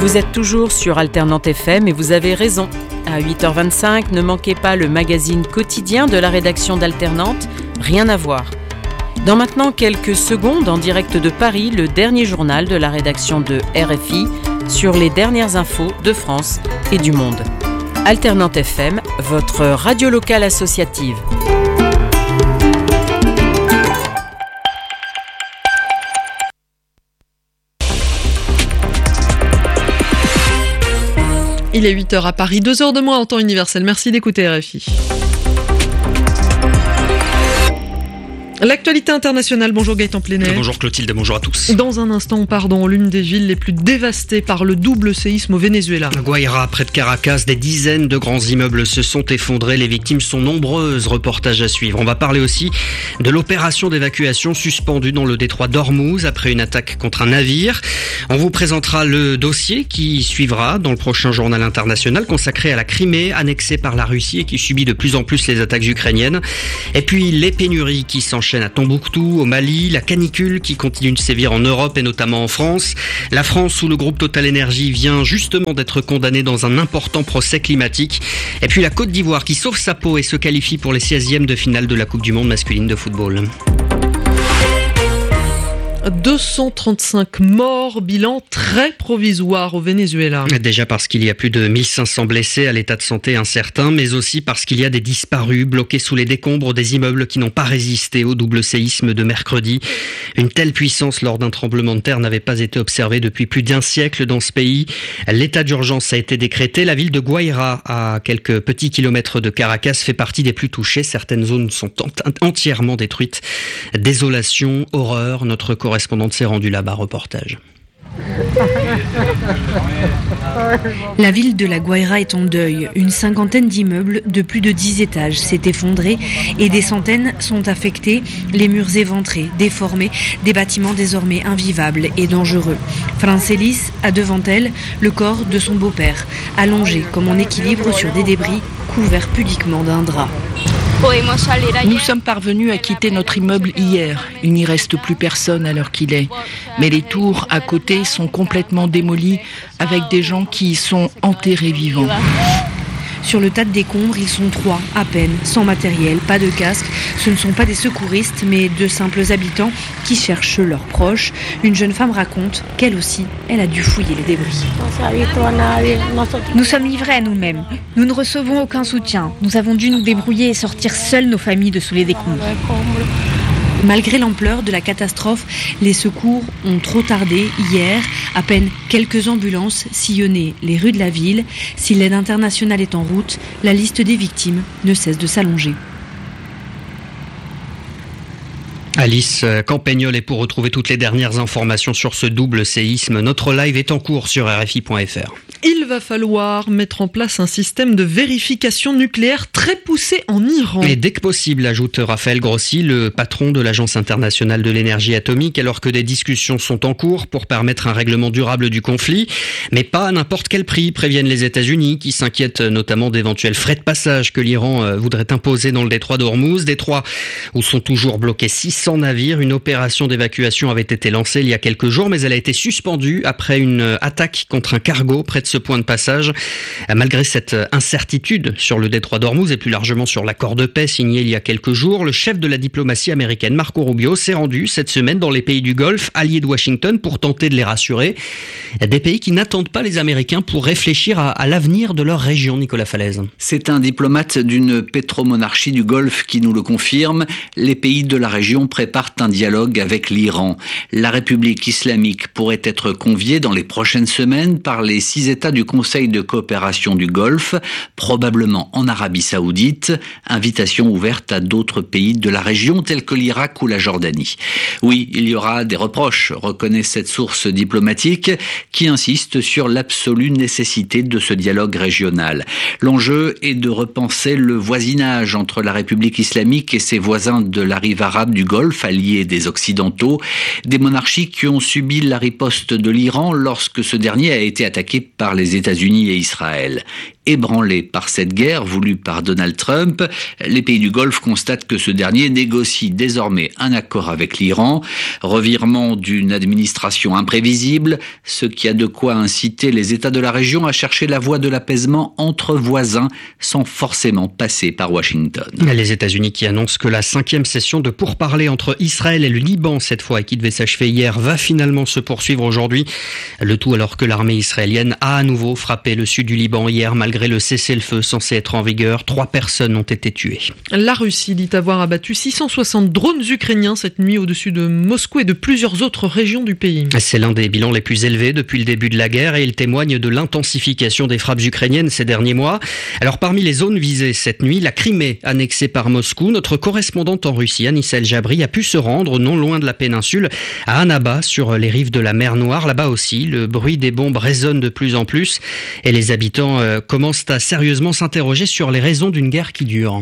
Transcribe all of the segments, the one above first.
Vous êtes toujours sur Alternante FM et vous avez raison. À 8h25, ne manquez pas le magazine quotidien de la rédaction d'Alternante, Rien à voir. Dans maintenant quelques secondes, en direct de Paris, le dernier journal de la rédaction de RFI sur les dernières infos de France et du monde. Alternante FM, votre radio locale associative. Il est 8h à Paris, 2h de moins en temps universel. Merci d'écouter RFI. L'actualité internationale, bonjour Gaëtan Plénet. Bonjour Clotilde, bonjour à tous. Dans un instant, on part dans l'une des villes les plus dévastées par le double séisme au Venezuela. Guaira, près de Caracas, des dizaines de grands immeubles se sont effondrés. Les victimes sont nombreuses. Reportage à suivre. On va parler aussi de l'opération d'évacuation suspendue dans le détroit d'Ormuz après une attaque contre un navire. On vous présentera le dossier qui suivra dans le prochain journal international consacré à la Crimée, annexée par la Russie et qui subit de plus en plus les attaques ukrainiennes. Et puis les pénuries qui s'enchaînent à Tombouctou, au Mali, la canicule qui continue de sévir en Europe et notamment en France. La France où le groupe Total Énergie vient justement d'être condamné dans un important procès climatique. Et puis la Côte d'Ivoire qui sauve sa peau et se qualifie pour les 16e de finale de la Coupe du Monde masculine de football. 235 morts, bilan très provisoire au Venezuela. Déjà parce qu'il y a plus de 1500 blessés à l'état de santé incertain, mais aussi parce qu'il y a des disparus bloqués sous les décombres des immeubles qui n'ont pas résisté au double séisme de mercredi. Une telle puissance lors d'un tremblement de terre n'avait pas été observée depuis plus d'un siècle dans ce pays. L'état d'urgence a été décrété. La ville de Guaira, à quelques petits kilomètres de Caracas, fait partie des plus touchées. Certaines zones sont entièrement détruites. Désolation, horreur. Notre correspondante s'est rendue là-bas, reportage. La ville de la Guaira est en deuil. Une cinquantaine d'immeubles de plus de 10 étages s'est effondré et des centaines sont affectés, les murs éventrés, déformés, des bâtiments désormais invivables et dangereux. Francelis a devant elle le corps de son beau-père, allongé comme en équilibre sur des débris couverts pudiquement d'un drap. Nous sommes parvenus à quitter notre immeuble hier. Il n'y reste plus personne à l'heure qu'il est. Mais les tours à côté sont complètement démolies avec des gens qui y sont enterrés vivants. Sur le tas de décombres, ils sont 3, à peine, sans matériel, pas de casque. Ce ne sont pas des secouristes, mais de simples habitants qui cherchent leurs proches. Une jeune femme raconte qu'elle aussi, elle a dû fouiller les débris. Nous sommes livrés à nous-mêmes. Nous ne recevons aucun soutien. Nous avons dû nous débrouiller et sortir seuls nos familles de sous les décombres. Malgré l'ampleur de la catastrophe, les secours ont trop tardé hier. À peine quelques ambulances sillonnaient les rues de la ville. Si l'aide internationale est en route, la liste des victimes ne cesse de s'allonger. Alice Campagnol, et pour retrouver toutes les dernières informations sur ce double séisme, notre live est en cours sur RFI.fr. Il va falloir mettre en place un système de vérification nucléaire très poussé en Iran. Et dès que possible, ajoute Raphaël Grossi, le patron de l'Agence internationale de l'énergie atomique, alors que des discussions sont en cours pour permettre un règlement durable du conflit, mais pas à n'importe quel prix, préviennent les États-Unis, qui s'inquiètent notamment d'éventuels frais de passage que l'Iran voudrait imposer dans le détroit d'Ormuz, détroit où sont toujours bloqués 600 navires. Une opération d'évacuation avait été lancée il y a quelques jours, mais elle a été suspendue après une attaque contre un cargo près de ce point de passage. Malgré cette incertitude sur le détroit d'Ormuz et plus largement sur l'accord de paix signé il y a quelques jours, le chef de la diplomatie américaine, Marco Rubio, s'est rendu cette semaine dans les pays du Golfe, alliés de Washington, pour tenter de les rassurer. Des pays qui n'attendent pas les Américains pour réfléchir à l'avenir de leur région, Nicolas Falaise. C'est un diplomate d'une pétromonarchie du Golfe qui nous le confirme. Les pays de la région préparent un dialogue avec l'Iran. La République islamique pourrait être conviée dans les prochaines semaines par les 6 États du Conseil de coopération du Golfe, probablement en Arabie Saoudite, invitation ouverte à d'autres pays de la région tels que l'Irak ou la Jordanie. Oui, il y aura des reproches, reconnaît cette source diplomatique qui insiste sur l'absolue nécessité de ce dialogue régional. L'enjeu est de repenser le voisinage entre la République islamique et ses voisins de la rive arabe du Golfe, alliés des Occidentaux, des monarchies qui ont subi la riposte de l'Iran lorsque ce dernier a été attaqué par les États-Unis et Israël. ébranlés par cette guerre voulue par Donald Trump. Les pays du Golfe constatent que ce dernier négocie désormais un accord avec l'Iran, revirement d'une administration imprévisible, ce qui a de quoi inciter les États de la région à chercher la voie de l'apaisement entre voisins sans forcément passer par Washington. Les États-Unis qui annoncent que la 5e session de pourparlers entre Israël et le Liban cette fois et qui devait s'achever hier va finalement se poursuivre aujourd'hui. Le tout alors que l'armée israélienne a à nouveau frappé le sud du Liban hier malgré le cessez-le-feu censé être en vigueur. 3 personnes ont été tuées. La Russie dit avoir abattu 660 drones ukrainiens cette nuit au-dessus de Moscou et de plusieurs autres régions du pays. C'est l'un des bilans les plus élevés depuis le début de la guerre et il témoigne de l'intensification des frappes ukrainiennes ces derniers mois. Alors parmi les zones visées cette nuit, la Crimée annexée par Moscou. Notre correspondante en Russie, Anissa El Jabri, a pu se rendre non loin de la péninsule, à Annaba, sur les rives de la mer Noire. Là-bas aussi, le bruit des bombes résonne de plus en plus et les habitants commencent à sérieusement s'interroger sur les raisons d'une guerre qui dure.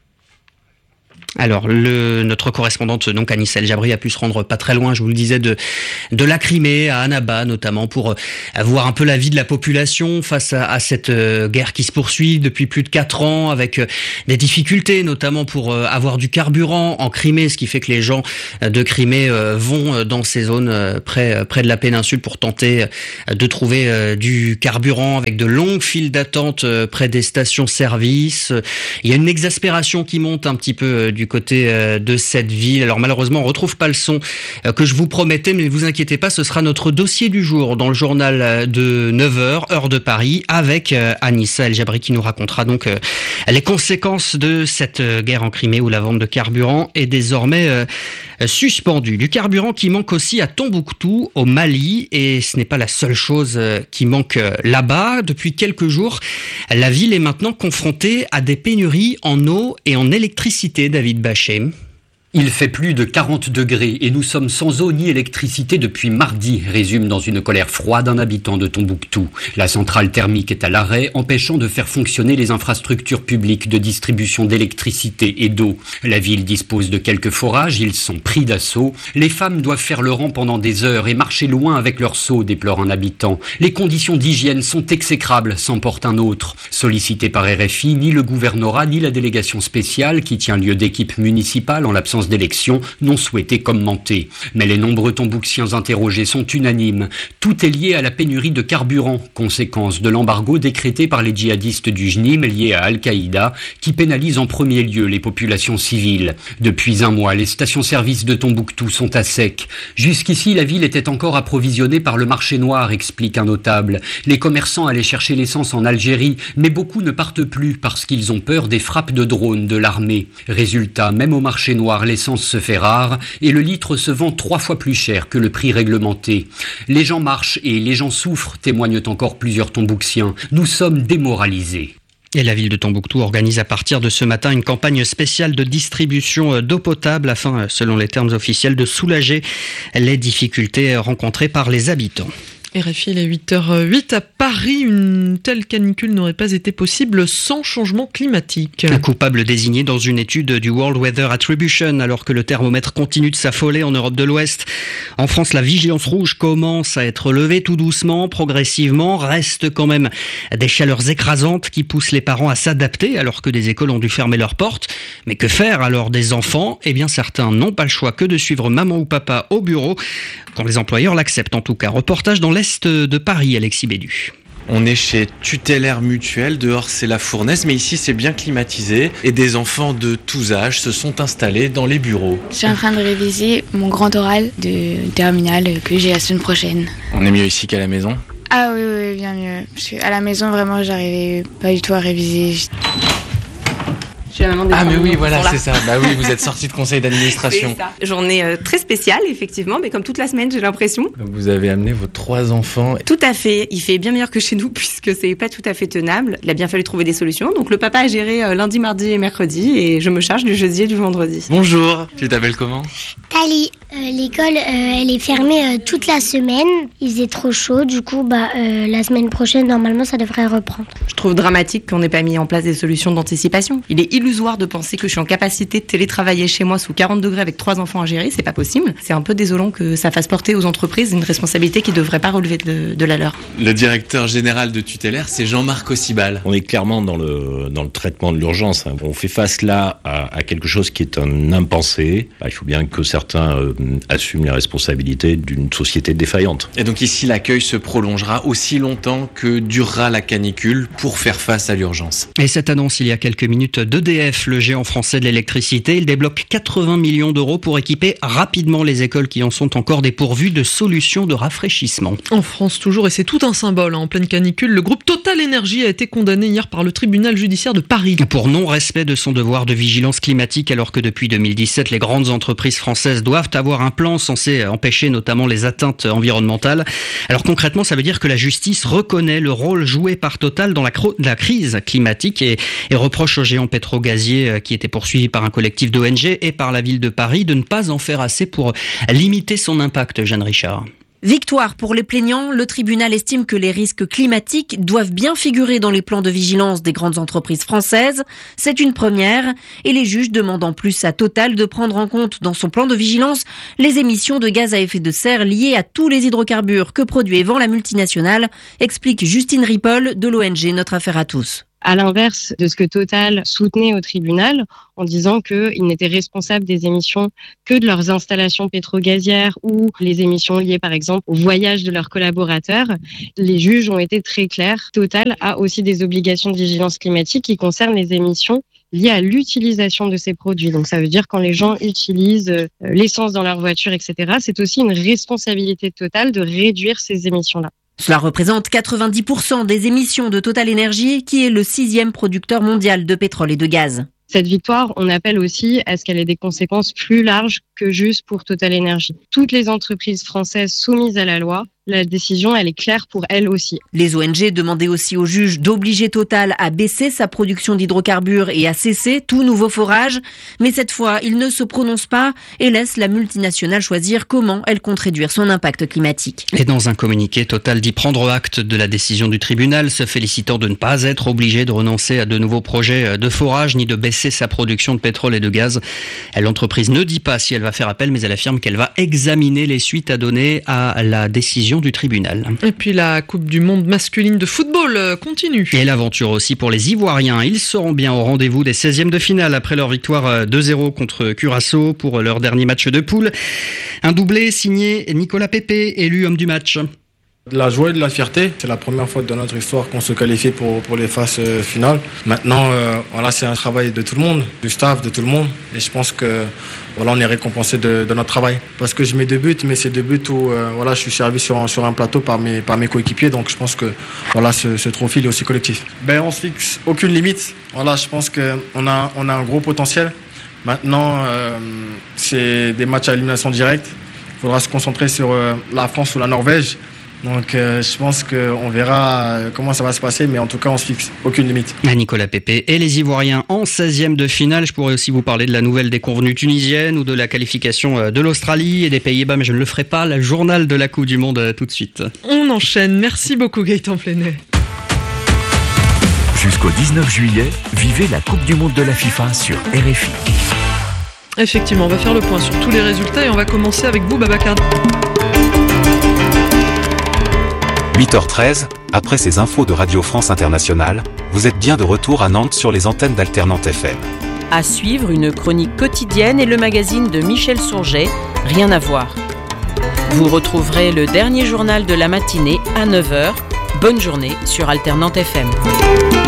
Alors, notre correspondante, donc Anissa El Jabri, a pu se rendre pas très loin, je vous le disais, de la Crimée, à Annaba notamment, pour voir un peu la vie de la population face à cette guerre qui se poursuit depuis plus de 4 ans, avec des difficultés, notamment pour avoir du carburant en Crimée, ce qui fait que les gens de Crimée vont dans ces zones près de la péninsule pour tenter de trouver du carburant, avec de longues files d'attente près des stations-service. Il y a une exaspération qui monte un petit peu du côté de cette ville. Alors malheureusement, on ne retrouve pas le son que je vous promettais, mais ne vous inquiétez pas, ce sera notre dossier du jour dans le journal de 9h, heure de Paris, avec Anissa El Jabri qui nous racontera donc les conséquences de cette guerre en Crimée où la vente de carburant est désormais suspendue. Du carburant qui manque aussi à Tombouctou, au Mali, et ce n'est pas la seule chose qui manque là-bas. Depuis quelques jours, la ville est maintenant confrontée à des pénuries en eau et en électricité, David Bachet. Il fait plus de 40 degrés et nous sommes sans eau ni électricité depuis mardi, résume dans une colère froide un habitant de Tombouctou. La centrale thermique est à l'arrêt, empêchant de faire fonctionner les infrastructures publiques de distribution d'électricité et d'eau. La ville dispose de quelques forages, ils sont pris d'assaut. Les femmes doivent faire le rang pendant des heures et marcher loin avec leurs seaux, déplore un habitant. Les conditions d'hygiène sont exécrables, s'emporte un autre. Sollicité par RFI, ni le gouvernorat ni la délégation spéciale, qui tient lieu d'équipe municipale en l'absence d'élections, n'ont souhaité commenter. Mais les nombreux Tombouctiens interrogés sont unanimes. Tout est lié à la pénurie de carburant, conséquence de l'embargo décrété par les djihadistes du JNIM lié à Al-Qaïda, qui pénalise en premier lieu les populations civiles. Depuis un mois, les stations-service de Tombouctou sont à sec. Jusqu'ici, la ville était encore approvisionnée par le marché noir, explique un notable. Les commerçants allaient chercher l'essence en Algérie, mais beaucoup ne partent plus parce qu'ils ont peur des frappes de drones de l'armée. Résultat, même au marché noir, l'essence se fait rare et le litre se vend 3 fois plus cher que le prix réglementé. Les gens marchent et les gens souffrent, témoignent encore plusieurs Tombouctiens. Nous sommes démoralisés. Et la ville de Tombouctou organise à partir de ce matin une campagne spéciale de distribution d'eau potable afin, selon les termes officiels, de soulager les difficultés rencontrées par les habitants. RFI, il est 8h08 à Paris. Une telle canicule n'aurait pas été possible sans changement climatique. Un coupable désigné dans une étude du World Weather Attribution, alors que le thermomètre continue de s'affoler en Europe de l'Ouest. En France, la vigilance rouge commence à être levée tout doucement, progressivement. Reste quand même des chaleurs écrasantes qui poussent les parents à s'adapter, alors que des écoles ont dû fermer leurs portes. Mais que faire alors des enfants ? Eh bien, certains n'ont pas le choix que de suivre maman ou papa au bureau, quand les employeurs l'acceptent en tout cas. Reportage dans l'Est de Paris, Alexis Bédu. On est chez Tutélaire Mutuelle, dehors c'est la fournaise, mais ici c'est bien climatisé et des enfants de tous âges se sont installés dans les bureaux. Je suis en train de réviser mon grand oral de terminale que j'ai la semaine prochaine. On est mieux ici qu'à la maison ? Ah oui, bien mieux. Parce qu'à la maison, vraiment, j'arrivais pas du tout à réviser. Ah mais oui, voilà, c'est ça. Bah oui, vous êtes sortie de conseil d'administration. C'est ça. Journée très spéciale, effectivement, mais comme toute la semaine, j'ai l'impression. Donc vous avez amené vos 3 enfants. Tout à fait. Il fait bien meilleur que chez nous, puisque c'est pas tout à fait tenable. Il a bien fallu trouver des solutions. Donc le papa a géré lundi, mardi et mercredi, et je me charge du jeudi et du vendredi. Bonjour, tu t'appelles comment ? Tali. L'école, elle est fermée toute la semaine. Il faisait trop chaud, du coup, la semaine prochaine, normalement, ça devrait reprendre. Je trouve dramatique qu'on n'ait pas mis en place des solutions d'anticipation. Il est illusoire de penser que je suis en capacité de télétravailler chez moi sous 40 degrés avec 3 enfants à gérer, c'est pas possible. C'est un peu désolant que ça fasse porter aux entreprises une responsabilité qui ne devrait pas relever de la leur. Le directeur général de Tutelaire, c'est Jean-Marc Ossibal. On est clairement dans le traitement de l'urgence. On fait face là à quelque chose qui est un impensé. Il faut bien que certains assument les responsabilités d'une société défaillante. Et donc ici, l'accueil se prolongera aussi longtemps que durera la canicule pour faire face à l'urgence. Et cette annonce il y a quelques minutes d'EDF, le géant français de l'électricité, il débloque 80 millions d'euros pour équiper rapidement les écoles qui en sont encore dépourvues de solutions de rafraîchissement. En France toujours, et c'est tout un symbole, en pleine canicule, le groupe Total Énergie a été condamné hier par le tribunal judiciaire de Paris. Pour non-respect de son devoir de vigilance climatique, alors que depuis 2017, les grandes entreprises françaises doivent avoir un plan censé empêcher notamment les atteintes environnementales. Alors concrètement, ça veut dire que la justice reconnaît le rôle joué par Total dans la crise climatique et reproche au géant pétro-gazier qui était poursuivi par un collectif d'ONG et par la ville de Paris de ne pas en faire assez pour limiter son impact. Jeanne Richard. Victoire pour les plaignants, le tribunal estime que les risques climatiques doivent bien figurer dans les plans de vigilance des grandes entreprises françaises. C'est une première et les juges demandent en plus à Total de prendre en compte dans son plan de vigilance les émissions de gaz à effet de serre liées à tous les hydrocarbures que produit et vend la multinationale, explique Justine Ripoll de l'ONG Notre Affaire à tous. À l'inverse de ce que Total soutenait au tribunal en disant qu'ils n'étaient responsables des émissions que de leurs installations pétro-gazières ou les émissions liées par exemple au voyage de leurs collaborateurs. Les juges ont été très clairs. Total a aussi des obligations de vigilance climatique qui concernent les émissions liées à l'utilisation de ces produits. Donc ça veut dire quand les gens utilisent l'essence dans leur voiture, etc., c'est aussi une responsabilité totale de réduire ces émissions-là. Cela représente 90% des émissions de Total Énergie, qui est le 6e producteur mondial de pétrole et de gaz. Cette victoire, on appelle aussi à ce qu'elle ait des conséquences plus larges que juste pour Total Énergie. Toutes les entreprises françaises soumises à la loi, la décision, elle est claire pour elles aussi. Les ONG demandaient aussi aux juges d'obliger Total à baisser sa production d'hydrocarbures et à cesser tout nouveau forage. Mais cette fois, ils ne se prononcent pas et laissent la multinationale choisir comment elle compte réduire son impact climatique. Et dans un communiqué, Total dit prendre acte de la décision du tribunal, se félicitant de ne pas être obligé de renoncer à de nouveaux projets de forage ni de baisser sa production de pétrole et de gaz. L'entreprise ne dit pas si elle va faire appel, mais elle affirme qu'elle va examiner les suites à donner à la décision du tribunal. Et puis la Coupe du Monde masculine de football continue. Et l'aventure aussi pour les Ivoiriens. Ils seront bien au rendez-vous des 16e de finale après leur victoire 2-0 contre Curaçao pour leur dernier match de poule. Un doublé signé Nicolas Pepe, élu homme du match. De la joie et de la fierté, c'est la première fois de notre histoire qu'on se qualifie pour les phases finales. Maintenant, c'est un travail de tout le monde, du staff, de tout le monde. Et je pense que on est récompensé de notre travail. Parce que je mets 2 buts, mais c'est 2 buts où je suis servi sur un plateau par mes coéquipiers. Donc je pense que ce trophée il est aussi collectif. On se fixe aucune limite. Je pense qu'on a un gros potentiel. Maintenant, c'est des matchs à élimination directe. Il faudra se concentrer sur la France ou la Norvège. Donc je pense qu'on verra comment ça va se passer, mais en tout cas on se fixe aucune limite. Nicolas Pepe et les Ivoiriens en 16e de finale. Je pourrais aussi vous parler de la nouvelle déconvenue tunisienne ou de la qualification de l'Australie et des Pays-Bas, mais je ne le ferai pas. Le journal de la Coupe du Monde tout de suite. On enchaîne. Merci beaucoup Gaëtan Plenay. Jusqu'au 19 juillet, vivez la Coupe du Monde de la FIFA sur RFI. Effectivement, on va faire le point sur tous les résultats et on va commencer avec vous, Babacar. 8h13, après ces infos de Radio France Internationale, vous êtes bien de retour à Nantes sur les antennes d'Alternante FM. À suivre, une chronique quotidienne et le magazine de Michel Sourget, Rien à voir. Vous retrouverez le dernier journal de la matinée à 9h. Bonne journée sur Alternante FM.